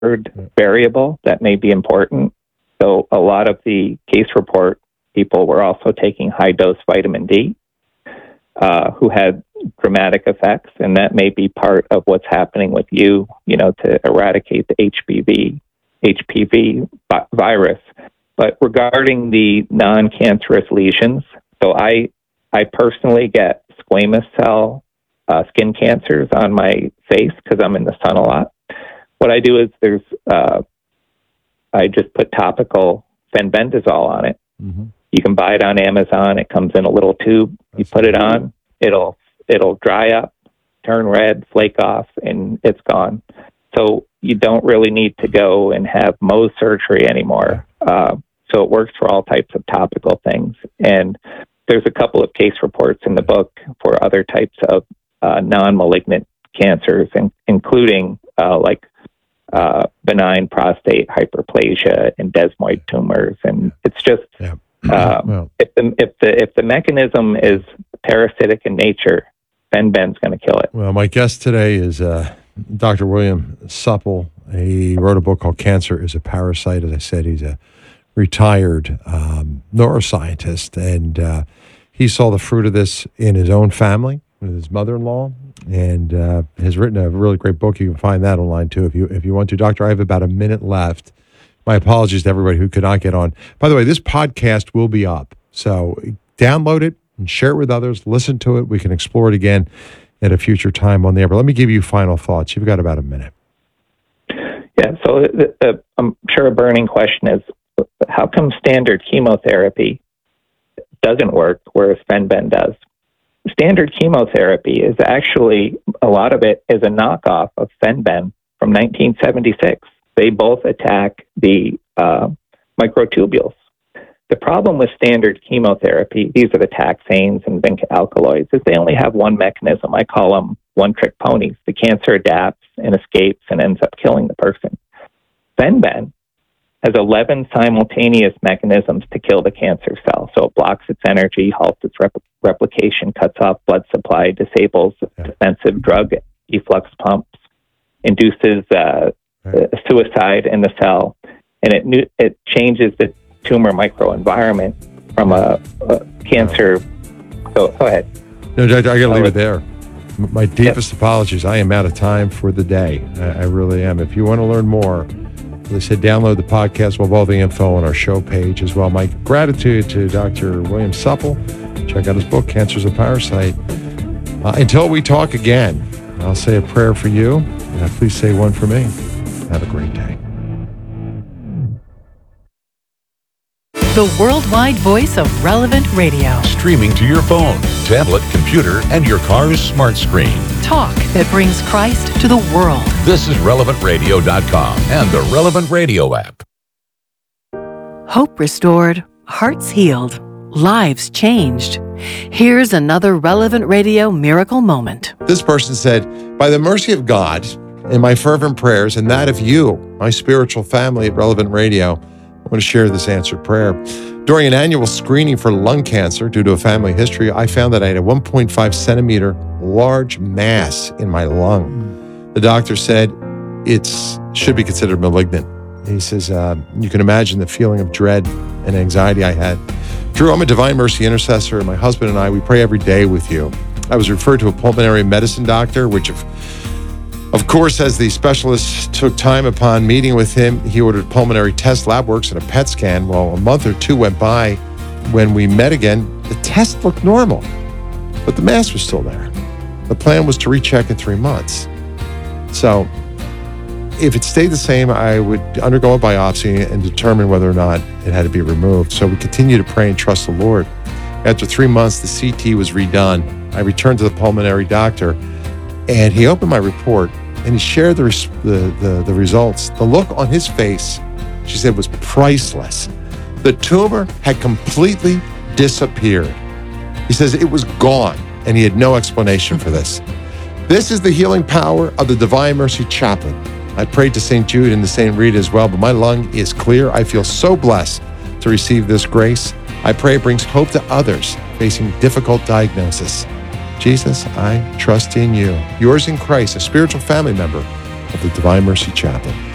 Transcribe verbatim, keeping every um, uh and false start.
variable that may be important. So a lot of the case report people were also taking high-dose vitamin D, uh, who had dramatic effects, and that may be part of what's happening with you, you know, to eradicate the H P V, H P V vi- virus. But regarding the non-cancerous lesions, so I, I personally get squamous cell uh, skin cancers on my face because I'm in the sun a lot. What I do is there's, uh, I just put topical fenbendazole on it. Mm-hmm. You can buy it on Amazon. It comes in a little tube. You put it on, it'll it'll dry up, turn red, flake off, and it's gone. So you don't really need to go and have Mohs surgery anymore. Uh, so it works for all types of topical things. And there's a couple of case reports in the book for other types of uh, non-malignant cancers, in, including uh, like uh, benign prostate hyperplasia and desmoid tumors. And it's just... Yeah. Uh, well, if the if the if the mechanism is parasitic in nature, fenben's going to kill it. Well, my guest today is uh, Doctor William Supple. He wrote a book called "Cancer is a Parasite." As I said, he's a retired um, neuroscientist, and uh, he saw the fruit of this in his own family with his mother-in-law, and uh, has written a really great book. You can find that online too, if you if you want to. Doctor, I have about a minute left. My apologies to everybody who could not get on. By the way, this podcast will be up. So download it and share it with others. Listen to it. We can explore it again at a future time on the air. But let me give you final thoughts. You've got about a minute. Yeah, so the, the, I'm sure a burning question is, how come standard chemotherapy doesn't work, whereas fenben does? Standard chemotherapy is actually, a lot of it is a knockoff of fenben from nineteen seventy-six. They both attack the uh, microtubules. The problem with standard chemotherapy, these are the taxanes and zinc alkaloids, is they only have one mechanism. I call them one-trick ponies. The cancer adapts and escapes and ends up killing the person. Fenben has eleven simultaneous mechanisms to kill the cancer cell. So it blocks its energy, halts its rep- replication, cuts off blood supply, disables yeah. defensive drug efflux pumps, induces uh, Right. suicide in the cell, and it it changes the tumor microenvironment from a, a cancer. So go ahead. No, Doctor, I got to leave it there. My deepest yep. apologies. I am out of time for the day. I, I really am. If you want to learn more, as I said, download the podcast. We'll have all the info on our show page as well. My gratitude to Doctor William Supple. Check out his book, Cancer's a Parasite. Uh, until we talk again, I'll say a prayer for you. Uh, please say one for me. Have a great day. The worldwide voice of Relevant Radio. Streaming to your phone, tablet, computer, and your car's smart screen. Talk that brings Christ to the world. This is relevant radio dot com and the Relevant Radio app. Hope restored, hearts healed, lives changed. Here's another Relevant Radio miracle moment. This person said, by the mercy of God, in my fervent prayers and that of you, my spiritual family at Relevant Radio, I want to share this answered prayer. During an annual screening for lung cancer due to a family history, I found that I had a one point five centimeter large mass in my lung. The doctor said it should be considered malignant. He says, uh, you can imagine the feeling of dread and anxiety I had. Drew, I'm a Divine Mercy intercessor, and my husband and I, we pray every day with you. I was referred to a pulmonary medicine doctor, which if Of course, as the specialist took time upon meeting with him, he ordered pulmonary test, lab works, and a P E T scan. Well, a month or two went by. When we met again, the test looked normal, but the mass was still there. The plan was to recheck in three months. So if it stayed the same, I would undergo a biopsy and determine whether or not it had to be removed. So we continue to pray and trust the Lord. After three months, the C T was redone. I returned to the pulmonary doctor, and he opened my report, and he shared the, res- the, the, the results. The look on his face, she said, was priceless. The tumor had completely disappeared. He says it was gone, and he had no explanation for this. This is the healing power of the Divine Mercy Chaplain. I prayed to Saint Jude and to Saint Rita as well, but my lung is clear. I feel so blessed to receive this grace. I pray it brings hope to others facing difficult diagnosis. Jesus, I trust in you. Yours in Christ, a spiritual family member of the Divine Mercy Chaplain.